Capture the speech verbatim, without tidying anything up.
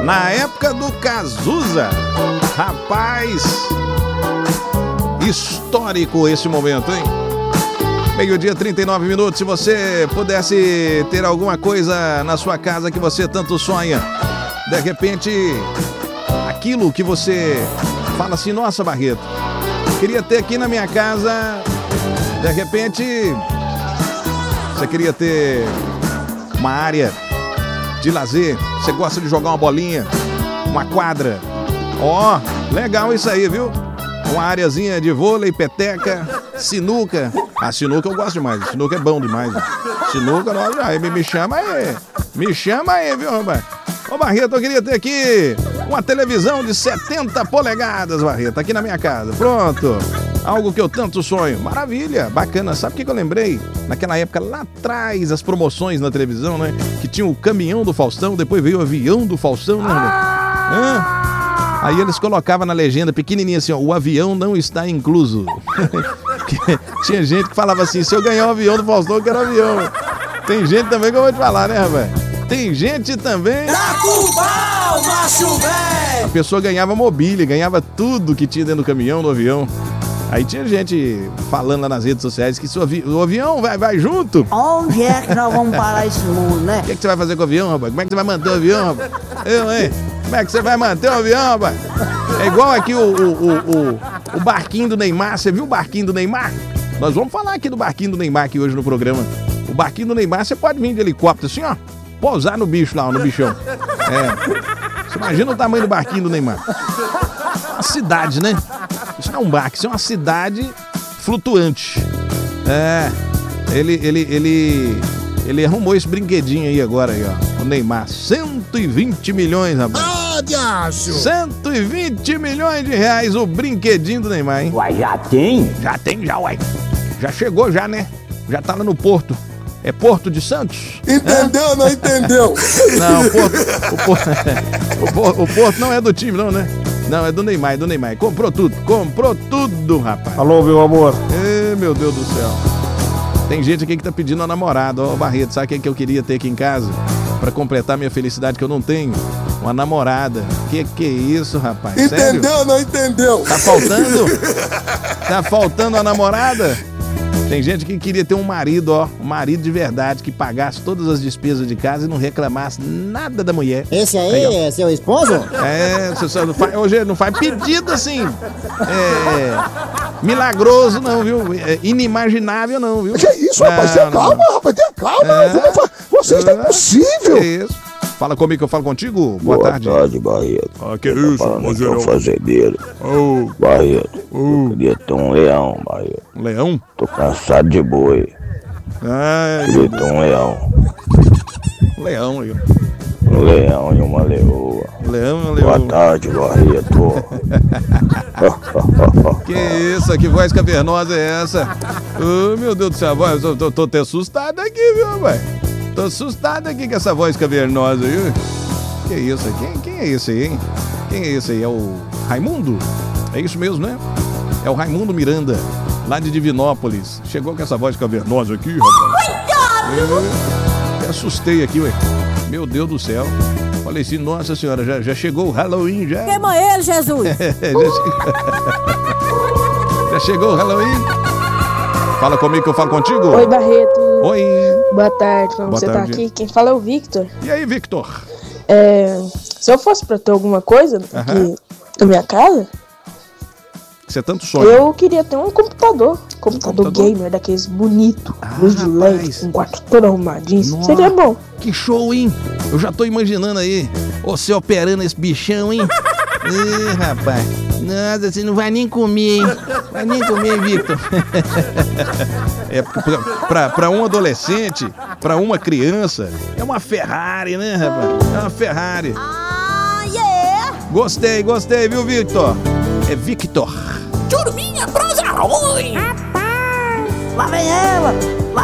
Na época do Cazuza. Rapaz, histórico esse momento, hein? Meio-dia, trinta e nove minutos. Se você pudesse ter alguma coisa na sua casa que você tanto sonha, de repente, aquilo que você fala assim, nossa, Barreto, queria ter aqui na minha casa, de repente, você queria ter uma área de lazer, você gosta de jogar uma bolinha, uma quadra. Ó, oh, legal isso aí, viu? Uma areazinha de vôlei, peteca, sinuca. A sinuca eu gosto demais, sinuca é bom demais. Sinuca, não, aí me, me chama aí, me chama aí, viu, rapaz? Ô, Barreto, eu queria ter aqui uma televisão de setenta polegadas, Barreto, aqui na minha casa. Pronto. Algo que eu tanto sonho. Maravilha, bacana. Sabe o que, que eu lembrei? Naquela época, lá atrás, as promoções na televisão, né? Que tinha o caminhão do Faustão, depois veio o avião do Faustão, né? Hã? Aí eles colocavam na legenda, pequenininha assim, ó, o avião não está incluso. Tinha gente que falava assim, se eu ganhar o avião do Faustão, eu quero o avião. Tem gente também que eu vou te falar, né, rapaz? Tem gente também... Dá com pau, macho velho! A pessoa ganhava mobília, ganhava tudo que tinha dentro do caminhão, do avião. Aí tinha gente falando lá nas redes sociais que se o, avi- o avião vai, vai junto. Onde é que nós vamos parar esse mundo, né? O que, é que você vai fazer com o avião, rapaz? Como é que você vai manter o avião, rapaz? Eu, hein? Como é que você vai manter o avião, rapaz? É igual aqui o, o, o, o, o barquinho do Neymar. Você viu o barquinho do Neymar? Nós vamos falar aqui do barquinho do Neymar aqui hoje no programa. O barquinho do Neymar, você pode vir de helicóptero assim, ó. Pousar no bicho lá, no bichão. É. Você imagina o tamanho do barquinho do Neymar. Uma cidade, né? Isso não é um barco, isso é uma cidade flutuante. É. Ele, ele, ele, ele arrumou esse brinquedinho aí agora, aí, ó. O Neymar. cento e vinte milhões, rapaz. Ah, diacho! cento e vinte milhões de reais o brinquedinho do Neymar, hein? Uai, já tem? Já tem, já, uai. Já chegou, já, né? Já tá lá no Porto. É Porto de Santos? Entendeu, não entendeu? Não, o Porto, o, Porto, o, Porto, o Porto não é do time, não, né? Não, é do Neymar, é do Neymar. Comprou tudo, comprou tudo, rapaz. Alô, meu amor. Ê, meu Deus do céu. Tem gente aqui que tá pedindo uma namorada. Ó, Barreto, sabe o que, que eu queria ter aqui em casa? Pra completar minha felicidade que eu não tenho? Uma namorada. Que que é isso, rapaz? Entendeu, Sério? não entendeu? Tá faltando? Tá faltando a namorada? Tem gente que queria ter um marido, ó, um marido de verdade, que pagasse todas as despesas de casa e não reclamasse nada da mulher. Esse aí, Aí, ó. é seu esposo? É, você só não faz, hoje não faz pedido assim, é, milagroso não, viu? É, inimaginável não, viu? Que isso, rapaz? Tenha calma, rapaz, tenha calma. É. Vamos fa- Você está impossível. Que isso? Fala comigo que eu falo contigo. Boa, Boa tarde. tarde, Barreto. Ah, que Quem isso, tá falando aqui é vozeirão. o fazendeiro. Oh, Barreto, oh, eu queria ter um leão, Barreto. leão? Tô cansado de boi. Ai, Queria ter um leão. leão aí. Um leão e uma leoa. Leão, Boa leão. tarde, Barreto. Que isso, que voz cavernosa é essa? Oh, meu Deus do céu, voz, eu tô, tô até assustado aqui, viu, rapaz? Tô assustado aqui com essa voz cavernosa aí. Que isso, quem, quem é esse aí, hein? Quem é esse aí? É o Raimundo? É isso mesmo, né? É o Raimundo Miranda, lá de Divinópolis. Chegou com essa voz cavernosa aqui, rapaz. Eu, eu assustei aqui, ué. Meu Deus do céu. Falei assim, nossa senhora, já, já chegou o Halloween, já. Queima ele, Jesus! já, che- já chegou o Halloween? Fala comigo que eu falo contigo. Oi, Barreto. Oi. Boa tarde, como Boa você tarde. tá aqui? Quem fala é o Victor. E aí, Victor? É, se eu fosse pra ter alguma coisa aqui Aham. na minha casa, Você tanto sonha. eu queria ter um computador. Computador, Computador? gamer, daqueles bonito, Ah, luz de L E D, rapaz. com um quarto todo arrumadinho. Nossa. Seria bom. Que show, hein? Eu já tô imaginando aí você operando esse bichão, hein? Ih, rapaz. Nossa, você não vai nem comer, hein? Vai nem comer, Victor. É, pra, pra, pra um adolescente, pra uma criança, é uma Ferrari, né, rapaz? É uma Ferrari. Ah, yeah! Gostei, gostei, viu, Victor? É Victor. Turminha, prosa ruim! Rapaz! Lá vem ela!